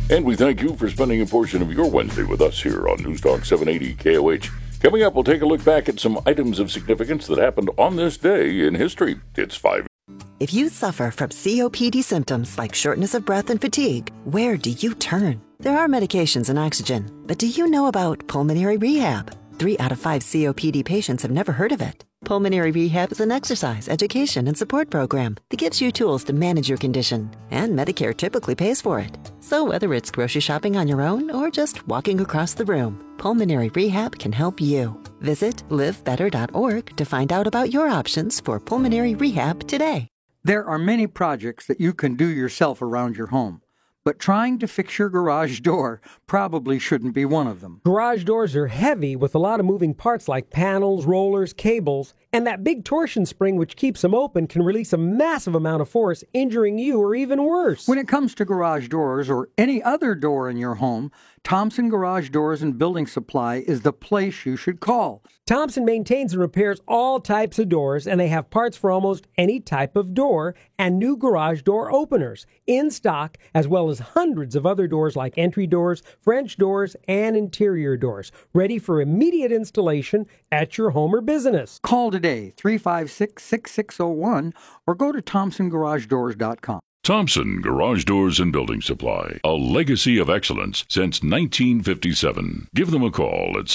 And we thank you for spending a portion of your Wednesday with us here on News Talk 780 KOH. Coming up, we'll take a look back at some items of significance that happened on this day in history. It's 5. If you suffer from COPD symptoms like shortness of breath and fatigue, where do you turn? There are medications and oxygen, but do you know about pulmonary rehab? 3 out of 5 COPD patients have never heard of it. Pulmonary Rehab is an exercise, education, and support program that gives you tools to manage your condition, and Medicare typically pays for it. So whether it's grocery shopping on your own or just walking across the room, Pulmonary Rehab can help you. Visit livebetter.org to find out about your options for pulmonary rehab today. There are many projects that you can do yourself around your home, but trying to fix your garage door probably shouldn't be one of them. Garage doors are heavy with a lot of moving parts like panels, rollers, cables, and that big torsion spring which keeps them open can release a massive amount of force, injuring you or even worse. When it comes to garage doors or any other door in your home, Thompson Garage Doors and Building Supply is the place you should call. Thompson maintains and repairs all types of doors, and they have parts for almost any type of door and new garage door openers in stock, as well as hundreds of other doors like entry doors, French doors, and interior doors, ready for immediate installation at your home or business. Call today, 356-6601, or go to ThompsonGarageDoors.com. Thompson Garage Doors and Building Supply, a legacy of excellence since 1957. Give them a call at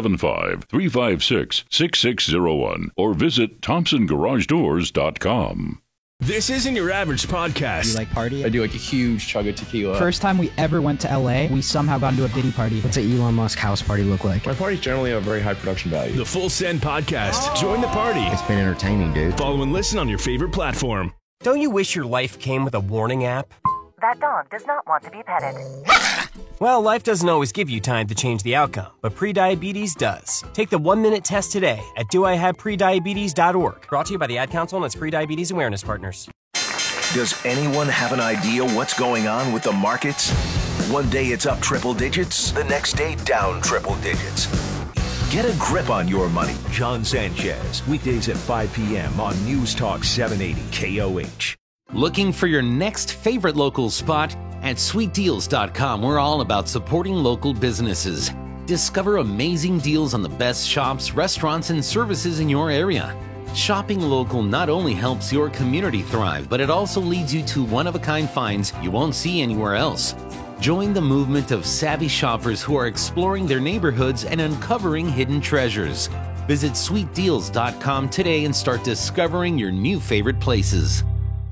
775-356-6601 or visit ThompsonGarageDoors.com. This isn't your average podcast. You like party? I do like a huge chug of tequila. First time we ever went to LA, we somehow got into a Diddy party. What's an Elon Musk house party look like? My parties generally have very high production value. The Full Send Podcast. Join the party. It's been entertaining, dude. Follow and listen on your favorite platform. Don't you wish your life came with a warning app? That dog does not want to be petted. Well, life doesn't always give you time to change the outcome, but prediabetes does. Take the 1-minute test today at doihaveprediabetes.org. Brought to you by the Ad Council and its Prediabetes Awareness Partners. Does anyone have an idea what's going on with the markets? One day it's up triple digits, the next day down triple digits. Get a grip on your money. John Sanchez, weekdays at 5 p.m. on News Talk 780 KOH. Looking for your next favorite local spot? At sweetdeals.com, we're all about supporting local businesses. Discover amazing deals on the best shops, restaurants, and services in your area. Shopping local not only helps your community thrive, but it also leads you to one-of-a-kind finds you won't see anywhere else. Join the movement of savvy shoppers who are exploring their neighborhoods and uncovering hidden treasures. Visit sweetdeals.com today and start discovering your new favorite places.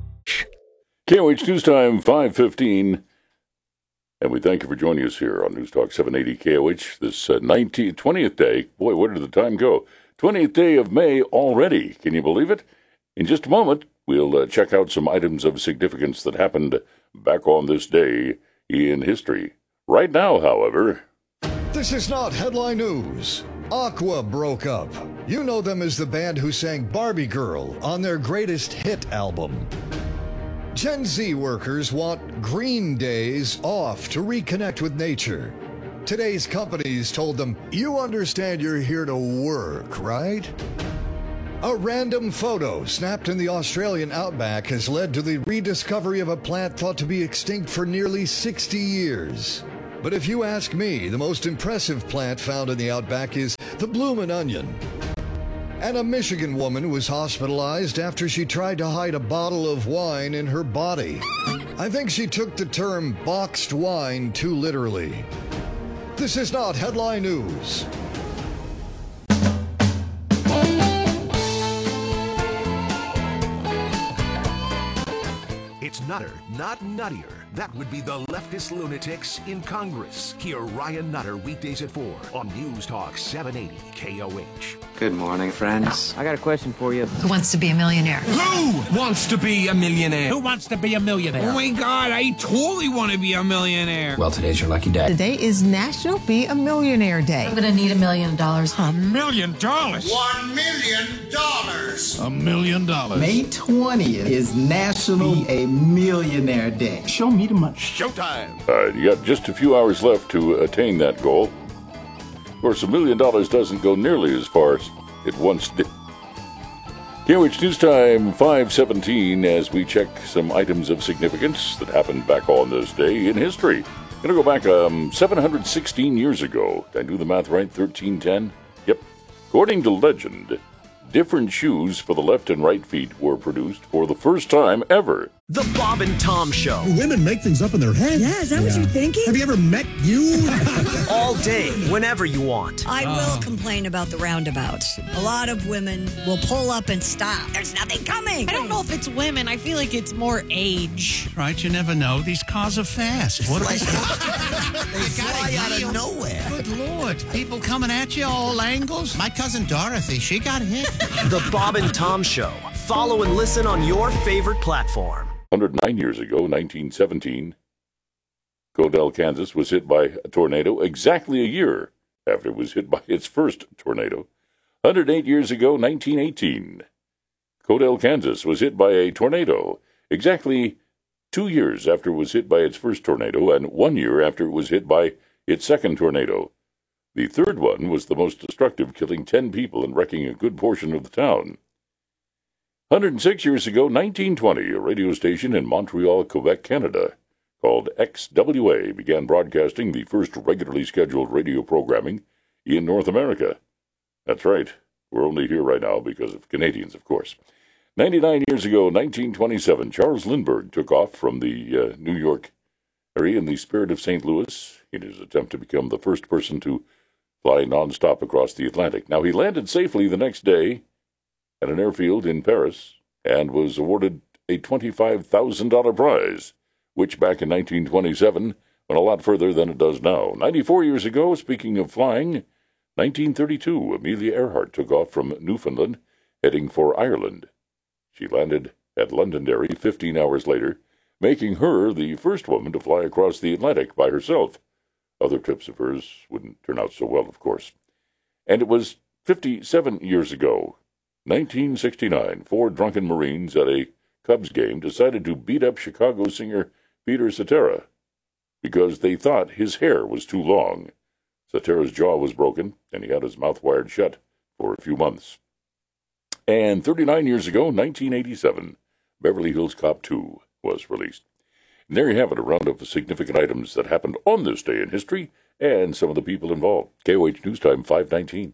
KOH News Time, 5:15. And we thank you for joining us here on News Talk 780 KOH this 20th day. Boy, where did the time go? 20th day of May already. Can you believe it? In just a moment, we'll check out some items of significance that happened back on this day in history. Right now, however... This is not headline news. Aqua broke up. You know them as the band who sang Barbie Girl on their greatest hit album. Gen Z workers want green days off to reconnect with nature. Today's companies told them, you understand you're here to work, right? A random photo snapped in the Australian outback has led to the rediscovery of a plant thought to be extinct for nearly 60 years. But if you ask me, the most impressive plant found in the outback is the bloomin' onion. And a Michigan woman was hospitalized after she tried to hide a bottle of wine in her body. I think she took the term boxed wine too literally. This is not headline news. It's Nutter, not nuttier. That would be the leftist lunatics in Congress. Hear Ryan Nutter weekdays at 4 on News Talk 780 KOH. Good morning, friends. I got a question for you. Who wants to be a millionaire? Who wants to be a millionaire? Who wants to be a millionaire? Oh my God, I totally want to be a millionaire. Well, today's your lucky day. Today is National Be a Millionaire Day. I'm gonna need $1 million. $1 million? $1 million. $1 million. May 20th is National Be a Millionaire Day. Show me the money. Showtime. You got just a few hours left to attain that goal. Of course, $1 million doesn't go nearly as far as it once did. KOH News Time, 5:17, as we check some items of significance that happened back on this day in history. Going to go back 716 years ago. Did I do the math right? 1310? Yep. According to legend, different shoes for the left and right feet were produced for the first time ever. The Bob and Tom Show. Women make things up in their head. Yeah, is that what you're thinking? Have you ever met you? All day, whenever you want. I will complain about the roundabouts. A lot of women will pull up and stop. There's nothing coming. I don't know if it's women. I feel like it's more age. Right, you never know. These cars are fast. What are they? They fly out of nowhere. Good Lord. People coming at you all angles. My cousin Dorothy, she got hit. The Bob and Tom Show. Follow and listen on your favorite platform. 109 years ago, 1917, Codell, Kansas was hit by a tornado exactly a year after it was hit by its first tornado. 108 years ago, 1918, Codell, Kansas was hit by a tornado exactly 2 years after it was hit by its first tornado and 1 year after it was hit by its second tornado. The third one was the most destructive, killing 10 people and wrecking a good portion of the town. 106 years ago, 1920, a radio station in Montreal, Quebec, Canada, called XWA began broadcasting the first regularly scheduled radio programming in North America. That's right, we're only here right now because of Canadians, of course. 99 years ago, 1927, Charles Lindbergh took off from the New York area in the Spirit of St. Louis in his attempt to become the first person to fly nonstop across the Atlantic. Now, he landed safely the next day at an airfield in Paris and was awarded a $25,000 prize, which back in 1927 went a lot further than it does now. 94 years ago, speaking of flying, 1932, Amelia Earhart took off from Newfoundland, heading for Ireland. She landed at Londonderry 15 hours later, making her the first woman to fly across the Atlantic by herself. Other trips of hers wouldn't turn out so well, of course. And it was 57 years ago, 1969, 4 drunken Marines at a Cubs game decided to beat up Chicago singer Peter Cetera because they thought his hair was too long. Cetera's jaw was broken, and he had his mouth wired shut for a few months. And 39 years ago, 1987, Beverly Hills Cop 2 was released. And there you have it, a roundup of significant items that happened on this day in history and some of the people involved. KOH News Time, 5:19.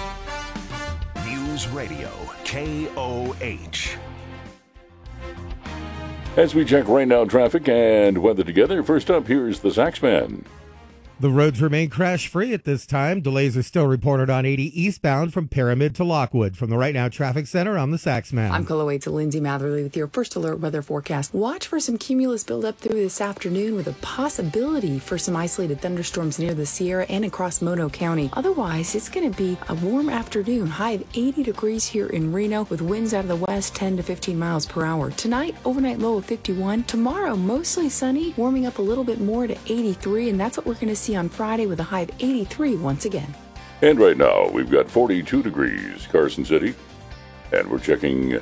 News Radio, KOH. As we check right now traffic and weather together, first up, here's the Saxman. The roads remain crash-free at this time. Delays are still reported on 80 eastbound from Pyramid to Lockwood. From the Right Now Traffic Center, I'm the Saxman. I'm Chloe to Lindsay Matherly with your first alert weather forecast. Watch for some cumulus buildup through this afternoon with a possibility for some isolated thunderstorms near the Sierra and across Mono County. Otherwise, it's going to be a warm afternoon. High of 80 degrees here in Reno with winds out of the west 10 to 15 miles per hour. Tonight, overnight low of 51. Tomorrow, mostly sunny, warming up a little bit more to 83, and that's what we're going to see on Friday with a high of 83 once again. And right now, we've got 42 degrees, Carson City, and we're checking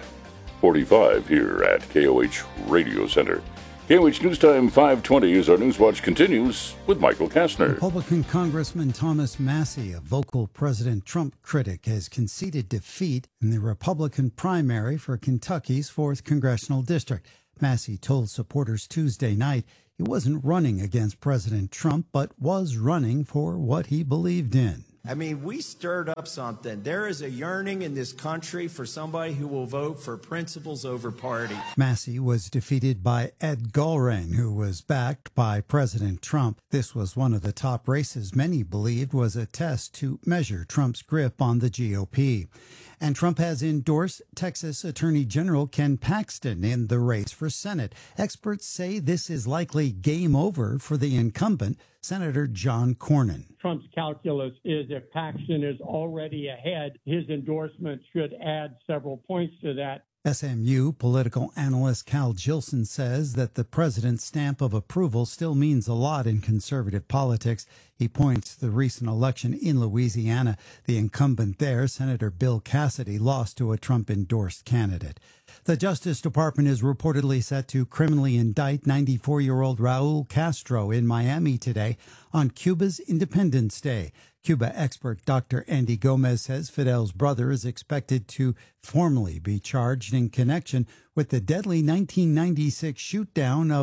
45 here at KOH Radio Center. KOH News Time 5:20 as our Newswatch continues with Michael Kastner. Republican Congressman Thomas Massie, a vocal President Trump critic, has conceded defeat in the Republican primary for Kentucky's 4th Congressional District. Massie told supporters Tuesday night he wasn't running against President Trump, but was running for what he believed in. I mean, we stirred up something. There is a yearning in this country for somebody who will vote for principles over party. Massie was defeated by Ed Goldring, who was backed by President Trump. This was one of the top races many believed was a test to measure Trump's grip on the GOP. And Trump has endorsed Texas Attorney General Ken Paxton in the race for Senate. Experts say this is likely game over for the incumbent, Senator John Cornyn. Trump's calculus is if Paxton is already ahead, his endorsement should add several points to that. SMU political analyst Cal Jilson says that the president's stamp of approval still means a lot in conservative politics. He points to the recent election in Louisiana. The incumbent there, Senator Bill Cassidy, lost to a Trump-endorsed candidate. The Justice Department is reportedly set to criminally indict 94-year-old Raul Castro in Miami today on Cuba's Independence Day. Cuba expert Dr. Andy Gomez says Fidel's brother is expected to formally be charged in connection with the deadly 1996 shootdown of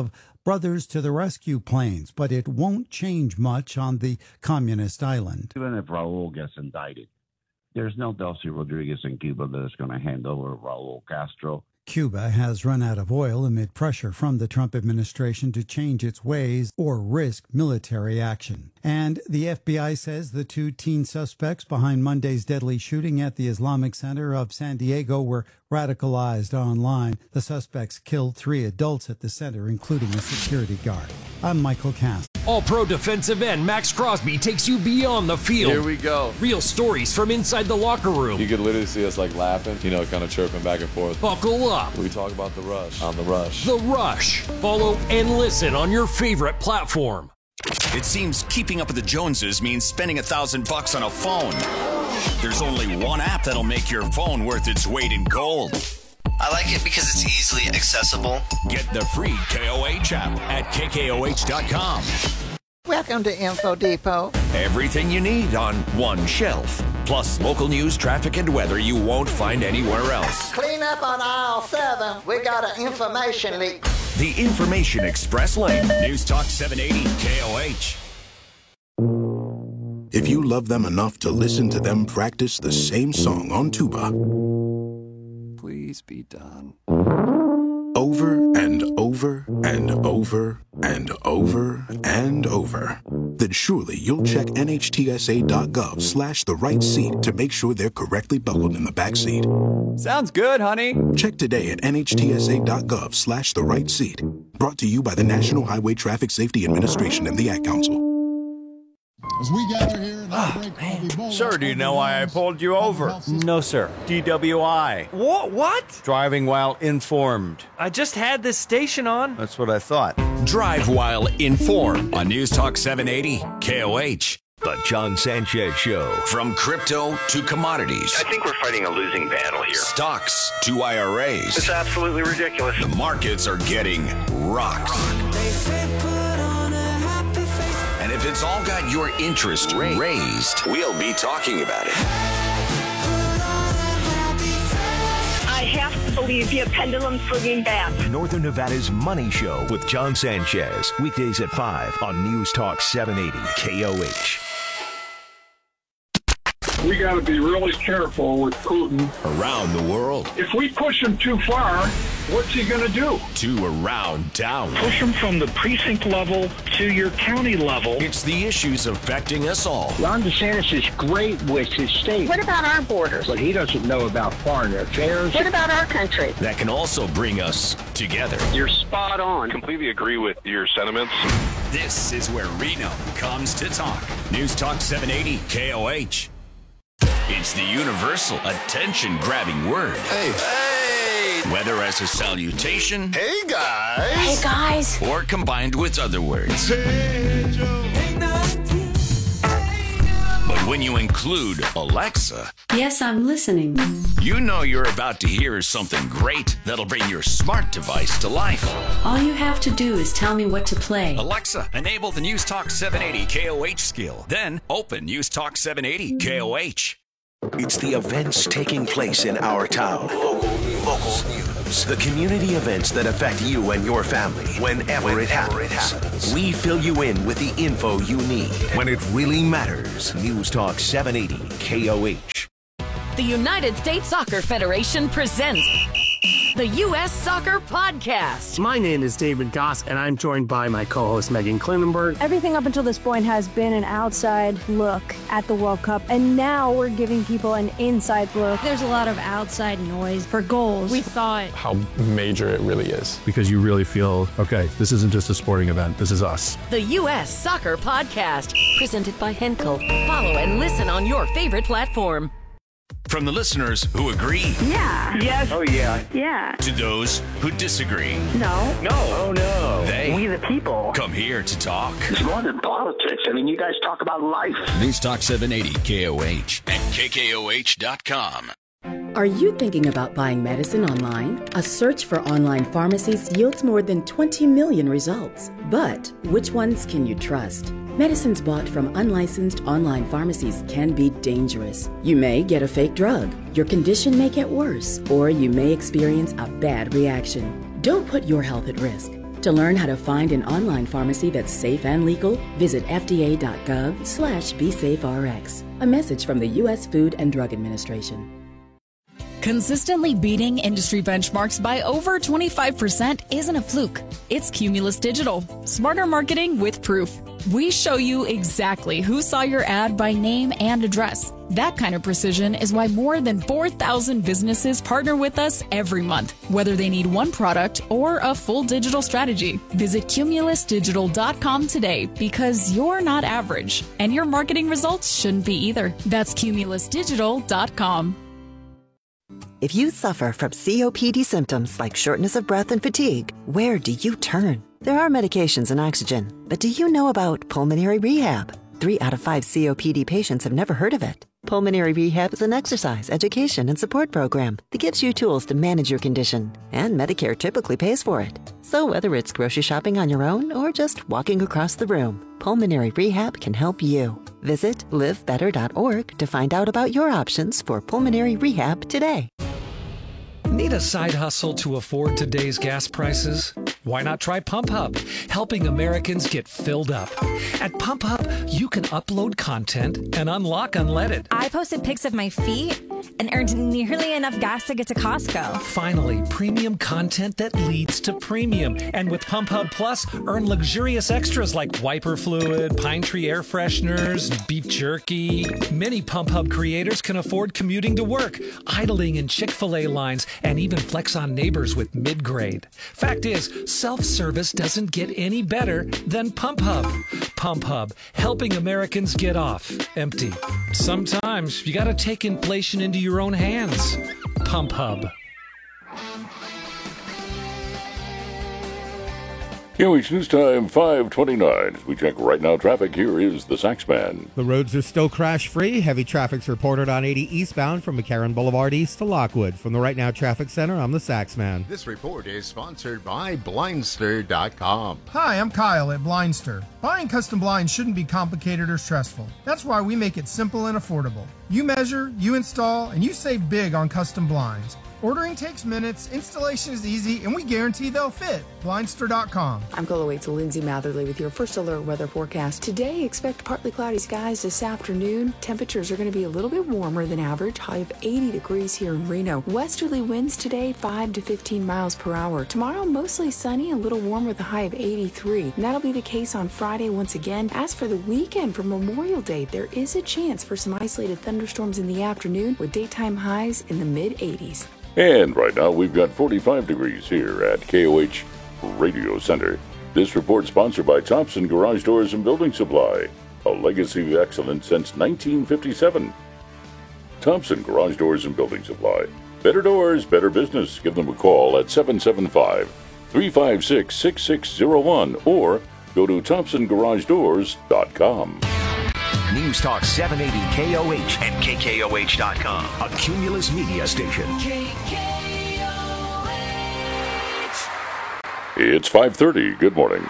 brothers to the rescue planes, but it won't change much on the communist island. Even if Raul gets indicted, there's no Delcy Rodriguez in Cuba that is going to hand over Raul Castro. Cuba has run out of oil amid pressure from the Trump administration to change its ways or risk military action. And the FBI says the 2 teen suspects behind Monday's deadly shooting at the Islamic Center of San Diego were radicalized online. The suspects killed 3 adults at the center, including a security guard. I'm Michael Cass. All-Pro defensive end Max Crosby takes you beyond the field. Here we go. Real stories from inside the locker room. You could literally see us like laughing, kind of chirping back and forth. Buckle up. We talk about The Rush on The Rush. The Rush. Follow and listen on your favorite platform. It seems keeping up with the Joneses means spending $1,000 on a phone. There's only one app that'll make your phone worth its weight in gold. I like it because it's easily accessible. Get the free KOH app at KKOH.com. Welcome to Info Depot. Everything you need on one shelf. Plus local news, traffic, and weather you won't find anywhere else. Clean up on aisle 7. We got an information leak. The Information Express Lane. News Talk 780 KOH. If you love them enough to listen to them practice the same song on tuba, please be done. Over and over and over and over and over, then surely you'll check NHTSA.gov/the right seat to make sure they're correctly buckled in the back seat. Sounds good, honey. Check today at NHTSA.gov/the right seat. Brought to you by the National Highway Traffic Safety Administration and the Ad Council. As we gather here in our break, Sir, do you know why I pulled you over? No, sir. DWI. What? Driving while informed. I just had this station on. That's what I thought. Drive while informed on News Talk 780 KOH. The John Sanchez Show. From crypto to commodities. I think we're fighting a losing battle here. Stocks to IRAs. It's absolutely ridiculous. The markets are getting rocked. And if it's all got your interest raised, we'll be talking about it. I have to believe the pendulum swinging back. Northern Nevada's Money Show with John Sanchez. Weekdays at 5 on News Talk 780 KOH. We got to be really careful with Putin. Around the world. If we push him too far, what's he going to do? To around town. Push him from the precinct level to your county level. It's the issues affecting us all. Ron DeSantis is great with his state. What about our borders? But he doesn't know about foreign affairs. What about our country? That can also bring us together. You're spot on. Completely agree with your sentiments. This is where Reno comes to talk. News Talk 780 KOH. It's the universal attention-grabbing word. Hey. Whether as a salutation, Hey, guys. Hey, guys. or combined with other words. Hey, Joe. But when you include Alexa, yes, I'm listening. you know you're about to hear something great that'll bring your smart device to life. All you have to do is tell me what to play. Alexa, enable the News Talk 780 KOH skill. Then open News Talk 780 KOH. It's the events taking place in our town. Local news. The community events that affect you and your family whenever it happens. We fill you in with the info you need when it really matters. News Talk 780 KOH. The United States Soccer Federation presents the U.S. Soccer Podcast. My name is David Goss, and I'm joined by my co-host Megan Klinenberg. Everything up until this point has been an outside look at the World Cup, and now we're giving people an inside look. There's a lot of outside noise for goals. We thought how major it really is, because you really feel, okay, this isn't just a sporting event, this is us. The U.S. Soccer Podcast, presented by Henkel. Follow and listen on your favorite platform. From the listeners who agree. Yeah. Yes. Oh, yeah. Yeah. To those who disagree. No. No. Oh, no. They, we the people, come here to talk. It's more than politics. I mean, you guys talk about life. News Talk 780 KOH and KKOH.com. Are you thinking about buying medicine online? A search for online pharmacies yields more than 20 million results. But which ones can you trust? Medicines bought from unlicensed online pharmacies can be dangerous. You may get a fake drug, your condition may get worse, or you may experience a bad reaction. Don't put your health at risk. To learn how to find an online pharmacy that's safe and legal, visit fda.gov/BeSafeRx. A message from the U.S. Food and Drug Administration. Consistently beating industry benchmarks by over 25% isn't a fluke. It's Cumulus Digital. Smarter marketing with proof. We show you exactly who saw your ad by name and address. That kind of precision is why more than 4,000 businesses partner with us every month, whether they need one product or a full digital strategy. Visit cumulusdigital.com today because you're not average, and your marketing results shouldn't be either. That's cumulusdigital.com. If you suffer from COPD symptoms like shortness of breath and fatigue, where do you turn? There are medications and oxygen, but do you know about pulmonary rehab? 3 out of 5 COPD patients have never heard of it. Pulmonary rehab is an exercise, education, and support program that gives you tools to manage your condition, and Medicare typically pays for it. So whether it's grocery shopping on your own or just walking across the room, pulmonary rehab can help you. Visit livebetter.org to find out about your options for pulmonary rehab today. Need a side hustle to afford today's gas prices? Why not try Pump Hub, helping Americans get filled up? At Pump Hub, you can upload content and unlock unleaded. I posted pics of my feet and earned nearly enough gas to get to Costco. Finally, premium content that leads to premium. And with Pump Hub Plus, earn luxurious extras like wiper fluid, pine tree air fresheners, beef jerky. Many Pump Hub creators can afford commuting to work, idling in Chick-fil-A lines, and even flex on neighbors with mid-grade. Fact is, self-service doesn't get any better than Pump Hub. Pump Hub, helping Americans get off empty. Sometimes you gotta take inflation into your own hands. Pump Hub. KOH News Time 5:29. As we check right now traffic, here is the Saxman. The roads are still crash-free. Heavy traffic's reported on 80 eastbound from McCarran Boulevard east to Lockwood. From the Right Now Traffic Center, I'm the Saxman. This report is sponsored by Blindster.com. Hi, I'm Kyle at Blindster. Buying custom blinds shouldn't be complicated or stressful. That's why we make it simple and affordable. You measure, you install, and you save big on custom blinds. Ordering takes minutes, installation is easy, and we guarantee they'll fit. Blindster.com. I'm Coloway's Lindsay Matherly with your first alert weather forecast. Today, expect partly cloudy skies this afternoon. Temperatures are going to be a little bit warmer than average, high of 80 degrees here in Reno. Westerly winds today, 5 to 15 miles per hour. Tomorrow, mostly sunny, a little warm with a high of 83. And that'll be the case on Friday once again. As for the weekend, for Memorial Day, there is a chance for some isolated thunderstorms in the afternoon with daytime highs in the mid-80s. And right now we've got 45 degrees here at KOH Radio Center. This report sponsored by Thompson Garage Doors and Building Supply, a legacy of excellence since 1957. Thompson Garage Doors and Building Supply. Better doors, better business. Give them a call at 775-356-6601 or go to thompsongaragedoors.com. News Talk 780 KOH and KKOH.com, a Cumulus media station. It's 5:30. Good morning.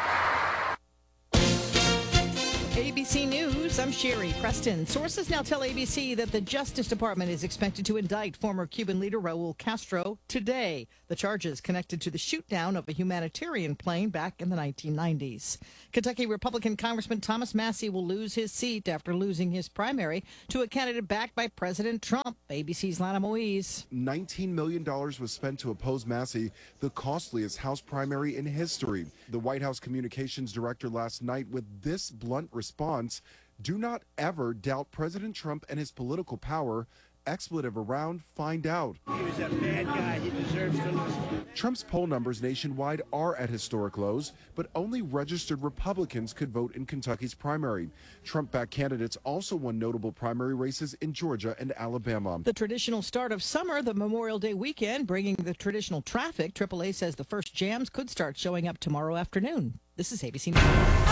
ABC News, I'm Sherry Preston. Sources now tell ABC that the Justice Department is expected to indict former Cuban leader Raul Castro today. The charges connected to the shoot-down of a humanitarian plane back in the 1990s. Kentucky Republican Congressman Thomas Massie will lose his seat after losing his primary to a candidate backed by President Trump. ABC's Lana Moise. $19 million was spent to oppose Massie, the costliest House primary in history. The White House communications director last night with this blunt response: do not ever doubt President Trump and his political power. Expletive around, find out. He was a bad guy. He deserves to lose. Trump's poll numbers nationwide are at historic lows, but only registered Republicans could vote in Kentucky's primary. Trump-backed candidates also won notable primary races in Georgia and Alabama. The traditional start of summer, the Memorial Day weekend, bringing the traditional traffic. AAA says the first jams could start showing up tomorrow afternoon. This is ABC News.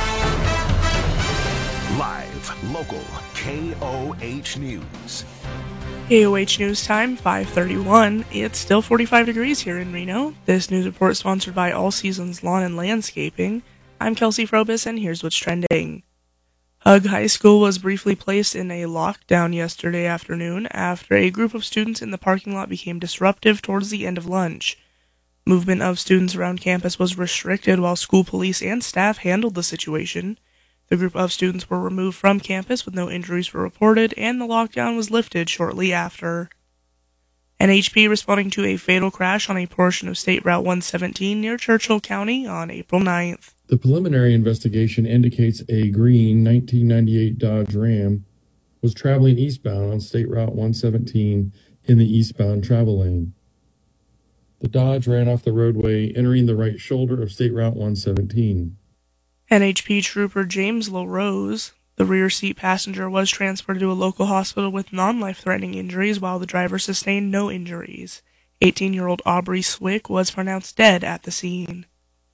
Live, local, KOH News. KOH News Time, 5:31. It's still 45 degrees here in Reno. This news report is sponsored by All Seasons Lawn and Landscaping. I'm Kelsey Frobis, and here's what's trending. Hug High School was briefly placed in a lockdown yesterday afternoon after a group of students in the parking lot became disruptive towards the end of lunch. Movement of students around campus was restricted while school police and staff handled the situation. The group of students were removed from campus with no injuries were reported, and the lockdown was lifted shortly after. NHP responding to a fatal crash on a portion of State Route 117 near Churchill County on April 9th. The preliminary investigation indicates a green 1998 Dodge Ram was traveling eastbound on State Route 117 in the eastbound travel lane. The Dodge ran off the roadway, entering the right shoulder of State Route 117. NHP Trooper James LaRose, the rear seat passenger, was transported to a local hospital with non-life-threatening injuries while the driver sustained no injuries. 18-year-old Aubrey Swick was pronounced dead at the scene.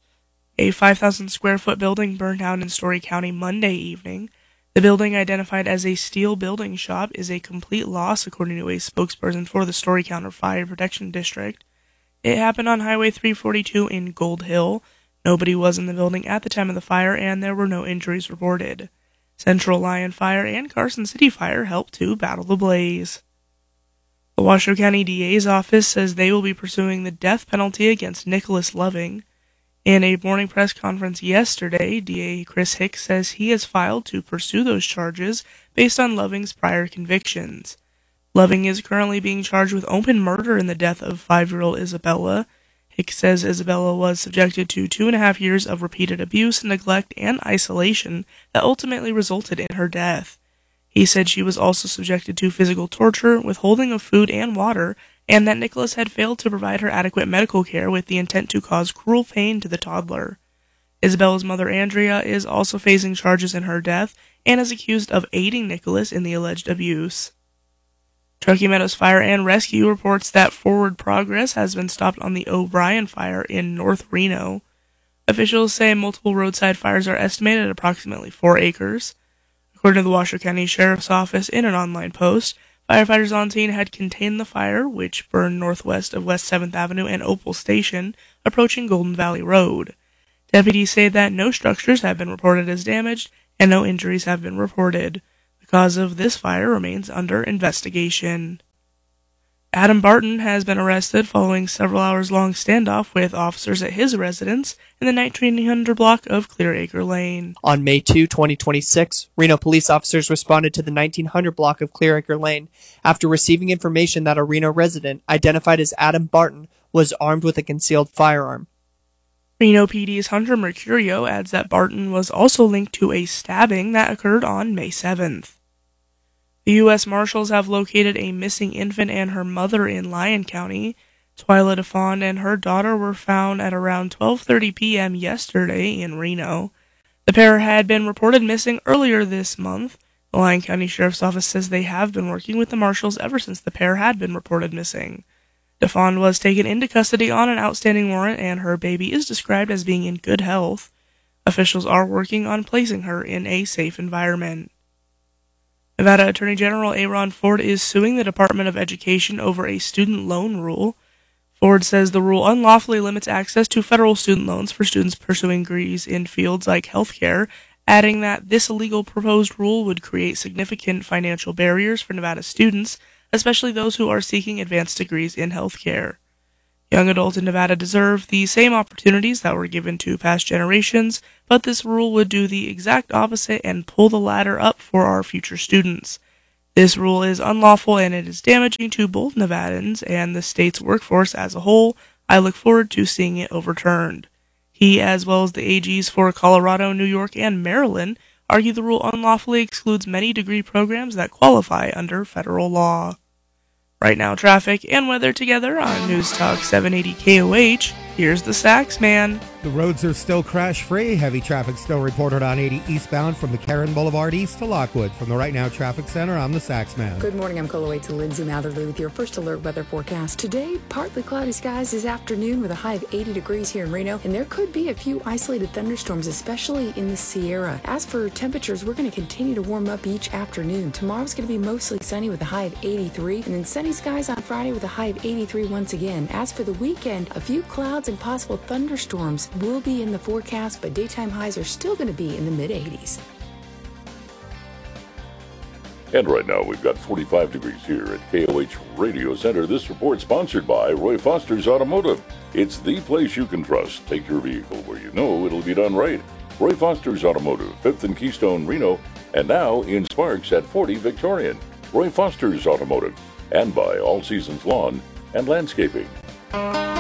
A 5,000-square-foot building burned down in Story County Monday evening. The building, identified as a steel building shop, is a complete loss, according to a spokesperson for the Story County Fire Protection District. It happened on Highway 342 in Gold Hill. Nobody was in the building at the time of the fire, and there were no injuries reported. Central Lyon Fire and Carson City Fire helped to battle the blaze. The Washoe County DA's office says they will be pursuing the death penalty against Nicholas Loving. In a morning press conference yesterday, DA Chris Hicks says he has filed to pursue those charges based on Loving's prior convictions. Loving is currently being charged with open murder in the death of 5-year-old Isabella. Hicks says Isabella was subjected to 2.5 years of repeated abuse, neglect, and isolation that ultimately resulted in her death. He said she was also subjected to physical torture, withholding of food and water, and that Nicholas had failed to provide her adequate medical care with the intent to cause cruel pain to the toddler. Isabella's mother, Andrea, is also facing charges in her death and is accused of aiding Nicholas in the alleged abuse. Truckee Meadows Fire and Rescue reports that forward progress has been stopped on the O'Brien Fire in North Reno. Officials say multiple roadside fires are estimated at approximately 4 acres. According to the Washoe County Sheriff's Office in an online post, firefighters on scene had contained the fire, which burned northwest of West 7th Avenue and Opal Station, approaching Golden Valley Road. Deputies say that no structures have been reported as damaged and no injuries have been reported. The cause of this fire remains under investigation. Adam Barton has been arrested following several hours-long standoff with officers at his residence in the 1900 block of Clear Acre Lane. On May 2, 2026, Reno police officers responded to the 1900 block of Clear Acre Lane after receiving information that a Reno resident, identified as Adam Barton, was armed with a concealed firearm. Reno PD's Hunter Mercurio adds that Barton was also linked to a stabbing that occurred on May 7th. The U.S. Marshals have located a missing infant and her mother in Lyon County. Twyla DeFond and her daughter were found at around 12:30 p.m. yesterday in Reno. The pair had been reported missing earlier this month. The Lyon County Sheriff's Office says they have been working with the Marshals ever since the pair had been reported missing. DeFond was taken into custody on an outstanding warrant, and her baby is described as being in good health. Officials are working on placing her in a safe environment. Nevada Attorney General Aaron Ford is suing the Department of Education over a student loan rule. Ford says the rule unlawfully limits access to federal student loans for students pursuing degrees in fields like healthcare, adding that this illegal proposed rule would create significant financial barriers for Nevada students, especially those who are seeking advanced degrees in healthcare. Young adults in Nevada deserve the same opportunities that were given to past generations, but this rule would do the exact opposite and pull the ladder up for our future students. This rule is unlawful and it is damaging to both Nevadans and the state's workforce as a whole. I look forward to seeing it overturned. He, as well as the AGs for Colorado, New York, and Maryland, argue the rule unlawfully excludes many degree programs that qualify under federal law. Right now, traffic and weather together on News Talk 780 KOH. Here's the Sax Man. The roads are still crash-free. Heavy traffic still reported on 80 eastbound from McCarran Boulevard east to Lockwood. From the Right Now Traffic Center, I'm the Sax Man. Good morning. I'm Coloway to Lindsay Matherly with your first alert weather forecast. Today, partly cloudy skies this afternoon with a high of 80 degrees here in Reno, and there could be a few isolated thunderstorms, especially in the Sierra. As for temperatures, we're going to continue to warm up each afternoon. Tomorrow's going to be mostly sunny with a high of 83, and then sunny skies on Friday with a high of 83 once again. As for the weekend, a few clouds and possible thunderstorms will be in the forecast, but daytime highs are still going to be in the mid-80s. And right now we've got 45 degrees here at KOH Radio Center. This report sponsored by Roy Foster's Automotive. It's the place you can trust. Take your vehicle where you know it'll be done right. Roy Foster's Automotive, 5th and Keystone, Reno, and now in Sparks at 40 Victorian. Roy Foster's Automotive, and by All Seasons Lawn and Landscaping.